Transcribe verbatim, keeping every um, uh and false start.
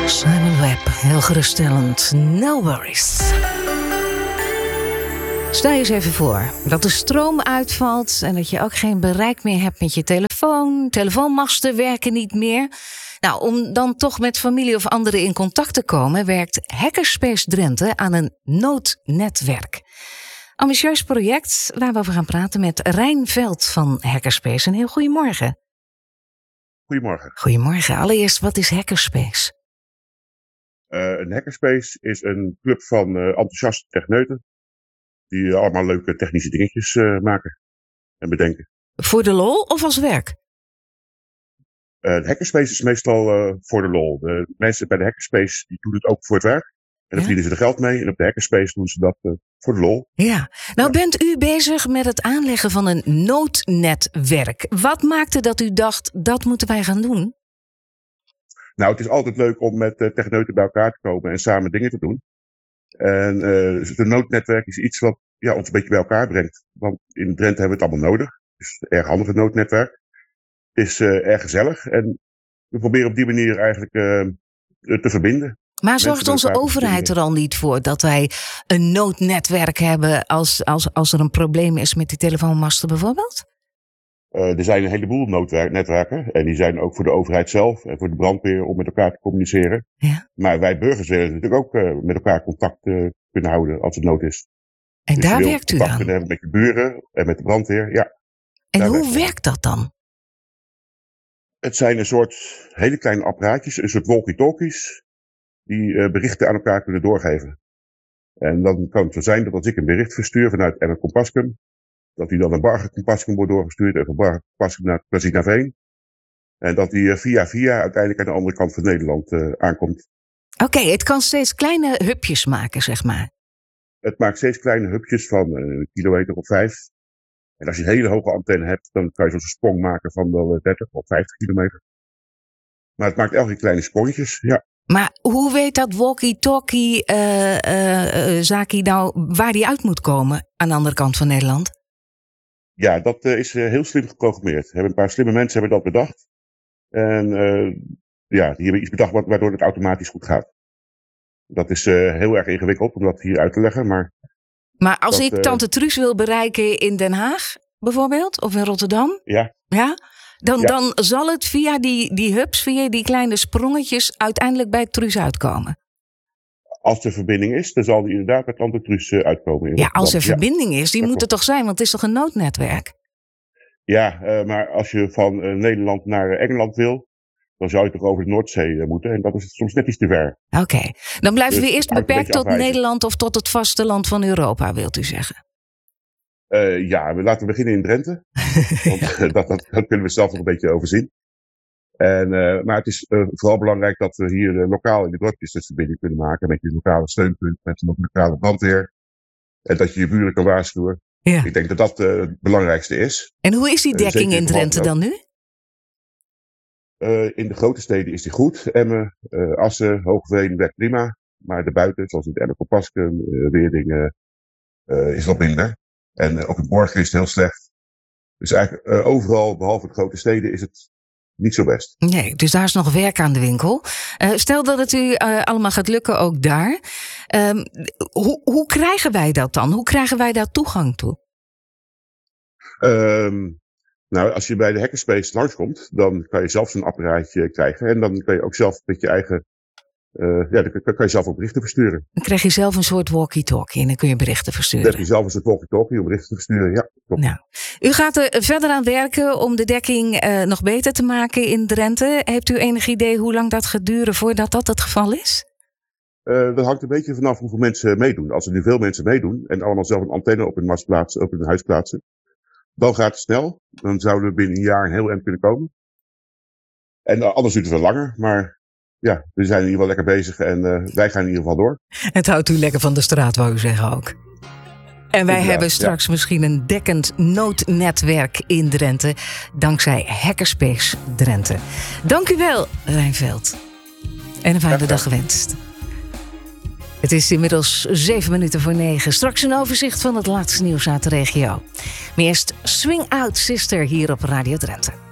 Simon Webb, heel geruststellend. No worries. Stel je eens even voor dat de stroom uitvalt en dat je ook geen bereik meer hebt met je telefoon. Telefoonmasten werken niet meer. Nou, om dan toch met familie of anderen in contact te komen, werkt Hackerspace Drenthe aan een noodnetwerk. Ambitieus project waar we over gaan praten met Rijn Veld van Hackerspace. Een heel goedemorgen. Goedemorgen. Goedemorgen. Allereerst, wat is Hackerspace? Uh, een Hackerspace is een club van uh, enthousiaste techneuten die uh, allemaal leuke technische dingetjes uh, maken en bedenken. Voor de lol of als werk? Uh, de Hackerspace is meestal uh, voor de lol. De mensen bij de Hackerspace die doen het ook voor het werk. En dan ja? verdienen ze er geld mee. En op de Hackerspace doen ze dat uh, voor de lol. Ja, nou ja. Bent u bezig met het aanleggen van een noodnetwerk. Wat maakte dat u dacht, dat moeten wij gaan doen? Nou, het is altijd leuk om met uh, techneuten bij elkaar te komen en samen dingen te doen. En uh, het noodnetwerk is iets wat ja, ons een beetje bij elkaar brengt. Want in Drenthe hebben we het allemaal nodig. Het is erg handig, het noodnetwerk. Het is uh, erg gezellig. En we proberen op die manier eigenlijk uh, te verbinden. Maar zorgt onze overheid er al niet voor dat wij een noodnetwerk hebben als, als, als er een probleem is met die telefoonmasten bijvoorbeeld? Uh, er zijn een heleboel noodnetwerken en die zijn ook voor de overheid zelf en voor de brandweer om met elkaar te communiceren. Ja. Maar wij burgers willen natuurlijk ook uh, met elkaar contact uh, kunnen houden als het nood is. En dus daar werkt u contact dan? Kunnen hebben met je buren en met de brandweer, ja. En hoe werkt, werkt dat dan? Het zijn een soort hele kleine apparaatjes, een soort walkie-talkies, die uh, berichten aan elkaar kunnen doorgeven. En dan kan het zo zijn dat als ik een bericht verstuur vanuit Emmen Compascum, dat die dan naar Barge Compascum wordt doorgestuurd en van Barge Compascum naar Plezierenaveen. En dat die uh, via via uiteindelijk aan de andere kant van Nederland uh, aankomt. Oké, okay, het kan steeds kleine hupjes maken, zeg maar. Het maakt steeds kleine hupjes van uh, een kilometer of vijf. En als je een hele hoge antenne hebt, dan kan je zo'n sprong maken van wel dertig of vijftig kilometer. Maar het maakt elke keer kleine sprongetjes, ja. Maar hoe weet dat walkie-talkie uh, uh, uh, Zaki nou waar die uit moet komen aan de andere kant van Nederland? Ja, dat uh, is uh, heel slim geprogrammeerd. Hebben een paar slimme mensen hebben dat bedacht. En uh, ja, die hebben iets bedacht waardoor het automatisch goed gaat. Dat is uh, heel erg ingewikkeld om dat hier uit te leggen, maar... Maar als dat, ik tante Truus wil bereiken in Den Haag, bijvoorbeeld, of in Rotterdam... Ja. Ja? Dan, ja. dan zal het via die, die hubs, via die kleine sprongetjes uiteindelijk bij Truus uitkomen. Als er verbinding is, dan zal die inderdaad bij tante Truus uh, uitkomen. Ja, als er ja. verbinding is, die dat moet er toch zijn, want het is toch een noodnetwerk? Ja, uh, maar als je van uh, Nederland naar Engeland wil, dan zou je toch over de Noordzee uh, moeten. En dat is soms net iets te ver. Oké, okay. Dan blijven dus we eerst beperkt tot Nederland of tot het vasteland van Europa, wilt u zeggen? Uh, ja, we laten we beginnen in Drenthe. Want ja. dat, dat, dat kunnen we zelf nog een beetje overzien. En, uh, maar het is uh, vooral belangrijk dat we hier uh, lokaal in de dorpjes de verbinding kunnen maken. Met je lokale steunpunt, met je lokale brandweer. En dat je je buren kan waarschuwen. Ja. Ik denk dat dat uh, het belangrijkste is. En hoe is die dekking uh, in Drenthe dan nu? Uh, in de grote steden is die goed. Emmen, uh, Assen, Hoogveen werkt prima. Maar daarbuiten, zoals in Emmen Compascum, uh, Weerdingen, uh, is wat minder. En uh, ook in Borgen is het heel slecht. Dus eigenlijk uh, overal, behalve de grote steden, is het niet zo best. Nee, dus daar is nog werk aan de winkel. Uh, stel dat het u uh, allemaal gaat lukken, ook daar. Um, hoe, hoe krijgen wij dat dan? Hoe krijgen wij daar toegang toe? Um, nou, als je bij de Hackerspace langskomt, dan kan je zelf zo'n apparaatje krijgen. En dan kan je ook zelf met je eigen... Uh, ja, dan kan je zelf ook berichten versturen. Dan krijg je zelf een soort walkie-talkie en dan kun je berichten versturen. Dan heb je zelf een soort walkie-talkie om berichten te versturen, ja. Klopt. Nou, u gaat er verder aan werken om de dekking uh, nog beter te maken in Drenthe. Heeft u enig idee hoe lang dat gaat duren voordat dat het geval is? Uh, dat hangt een beetje vanaf hoeveel mensen meedoen. Als er nu veel mensen meedoen en allemaal zelf een antenne op hun mast plaatsen, op hun huis plaatsen, dan gaat het snel. Dan zouden we binnen een jaar een heel eind kunnen komen. En uh, anders duurt het wel langer, maar... Ja, we zijn in ieder geval lekker bezig en uh, wij gaan in ieder geval door. Het houdt u lekker van de straat, wou u zeggen ook. En wij ja, hebben straks ja. misschien een dekkend noodnetwerk in Drenthe, dankzij Hackerspace Drenthe. Dank u wel, Rijn Veld. En een fijne ja, dag gewenst. Het is inmiddels zeven minuten voor negen. Straks een overzicht van het laatste nieuws uit de regio. Maar eerst Swing Out Sister hier op Radio Drenthe.